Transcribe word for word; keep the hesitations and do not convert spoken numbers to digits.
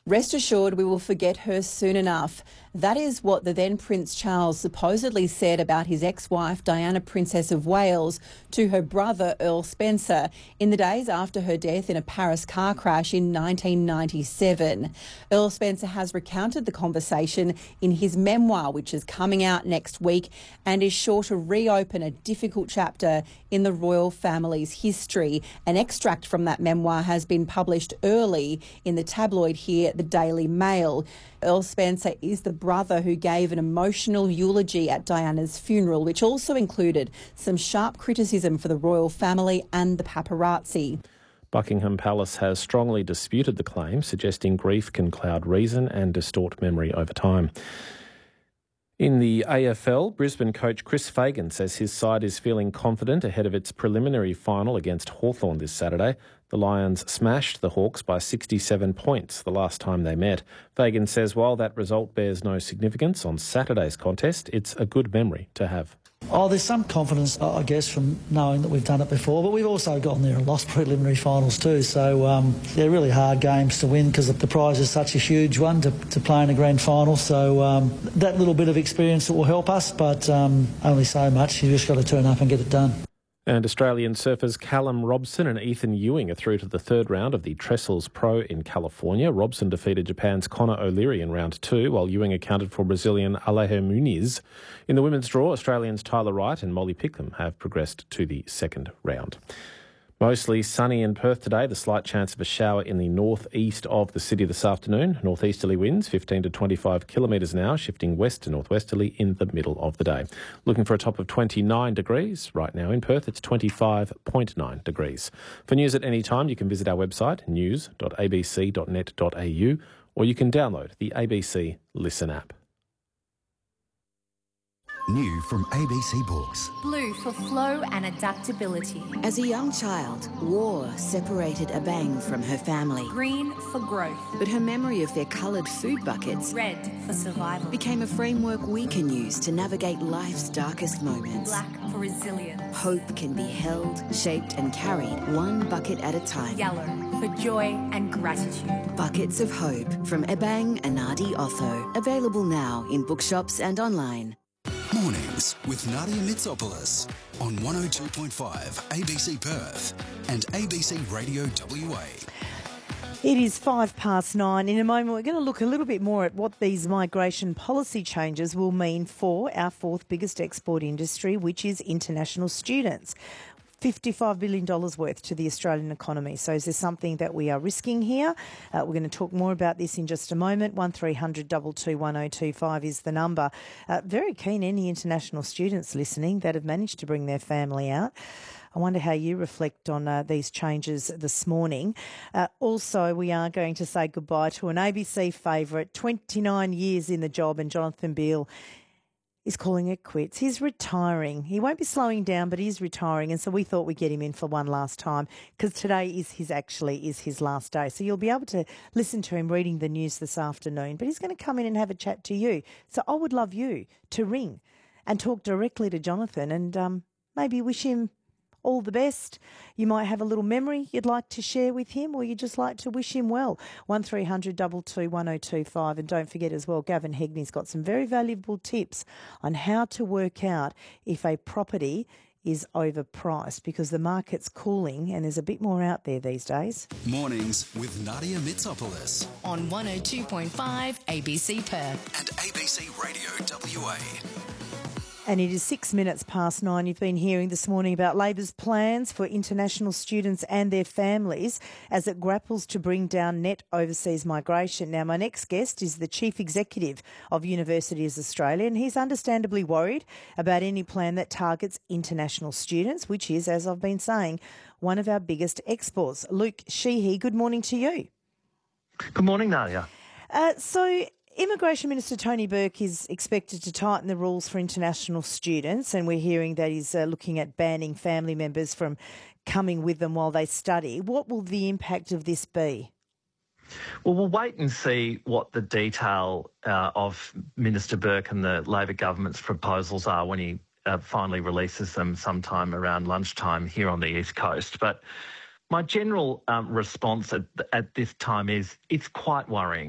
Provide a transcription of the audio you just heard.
Rest assured we will forget her soon enough. That is what the then Prince Charles supposedly said about his ex-wife Diana, Princess of Wales, to her brother Earl Spencer in the days after her death in a Paris car crash in nineteen ninety-seven. Earl Spencer has recounted the conversation in his memoir, which is coming out next week and is sure to reopen a difficult chapter in the royal family's history. An extract from that memoir has been published early in the tabloid here, the Daily Mail. Earl Spencer is the brother who gave an emotional eulogy at Diana's funeral, which also included some sharp criticism for the royal family and the paparazzi. Buckingham Palace has strongly disputed the claim, suggesting grief can cloud reason and distort memory over time. In the A F L, Brisbane coach Chris Fagan says his side is feeling confident ahead of its preliminary final against Hawthorn this Saturday. The Lions smashed the Hawks by sixty-seven points the last time they met. Fagan says while that result bears no significance on Saturday's contest, it's a good memory to have. Oh, there's some confidence, I guess, from knowing that we've done it before, but we've also gone there and lost preliminary finals too, so um, they're really hard games to win because the prize is such a huge one to, to play in a grand final, so um, that little bit of experience will help us, but um, only so much. You've just got to turn up and get it done. And Australian surfers Callum Robson and Ethan Ewing are through to the third round of the Trestles Pro in California. Robson defeated Japan's Conor O'Leary in round two, while Ewing accounted for Brazilian Alejo Muniz. In the women's draw, Australians Tyler Wright and Molly Pickham have progressed to the second round. Mostly sunny in Perth today. The slight chance of a shower in the northeast of the city this afternoon. Northeasterly winds fifteen to twenty-five kilometres an hour, shifting west to northwesterly in the middle of the day. Looking for a top of twenty-nine degrees. Right now in Perth, it's twenty-five point nine degrees. For news at any time, you can visit our website, news dot a b c dot net dot a u, or you can download the A B C Listen app. New from A B C Books. Blue for flow and adaptability. As a young child, war separated Abang from her family. Green for growth. But her memory of their coloured food buckets, red for survival, became a framework we can use to navigate life's darkest moments. Black for resilience. Hope can be held, shaped and carried one bucket at a time. Yellow for joy and gratitude. Buckets of Hope from Abang Anadi Otho. Available now in bookshops and online. Mornings with Nadia Mitsopoulos on one oh two point five A B C Perth and A B C Radio W A. It is five past nine. In a moment, we're going to look a little bit more at what these migration policy changes will mean for our fourth biggest export industry, which is international students. fifty-five billion dollars worth to the Australian economy. So is there something that we are risking here? Uh, we're going to talk more about this in just a moment. one three hundred two two one oh two five is the number. Uh, very keen any international students listening that have managed to bring their family out. I wonder how you reflect on uh, these changes this morning. Uh, also, we are going to say goodbye to an A B C favourite, twenty-nine years in the job, and Jonathan Beale is calling it quits. He's retiring. He won't be slowing down, but he's retiring, and so we thought we'd get him in for one last time because today is his actually is his last day. So you'll be able to listen to him reading the news this afternoon, but he's going to come in and have a chat to you. So I would love you to ring and talk directly to Jonathan and um, maybe wish him all the best. You might have a little memory you'd like to share with him, or you'd just like to wish him well. one three hundred two two one oh two five. And don't forget as well, Gavin Hegney's got some very valuable tips on how to work out if a property is overpriced, because the market's cooling and there's a bit more out there these days. Mornings with Nadia Mitsopoulos on one oh two point five A B C Perth and A B C Radio W A. And it is six minutes past nine. You've been hearing this morning about Labor's plans for international students and their families as it grapples to bring down net overseas migration. Now, my next guest is the Chief Executive of Universities Australia, and he's understandably worried about any plan that targets international students, which is, as I've been saying, one of our biggest exports. Luke Sheehy, good morning to you. Good morning, Nadia. Uh, so... Immigration Minister Tony Burke is expected to tighten the rules for international students, and we're hearing that he's uh, looking at banning family members from coming with them while they study. What will the impact of this be? Well, we'll wait and see what the detail uh, of Minister Burke and the Labor government's proposals are when he uh, finally releases them sometime around lunchtime here on the East Coast. But my general um, response at, at this time is it's quite worrying.